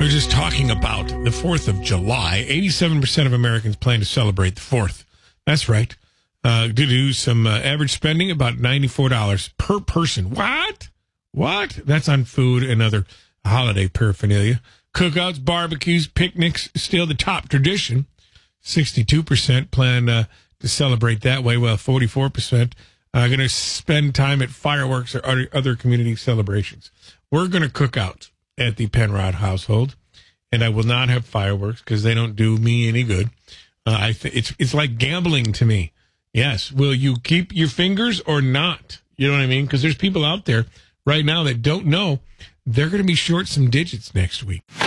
We're just talking about the 4th of July. 87% of Americans plan to celebrate the 4th. That's right. To do some average spending, about $94 per person. What? That's on food and other holiday paraphernalia. Cookouts, barbecues, picnics, still the top tradition. 62% plan to celebrate that way, while 44% are going to spend time at fireworks or other community celebrations. We're going to cook out at the Penrod household, and I will not have fireworks because they don't do me any good. It's like gambling to me. Yes, will you keep your fingers or not? You know what I mean? Because there's people out there right now that don't know they're going to be short some digits next week.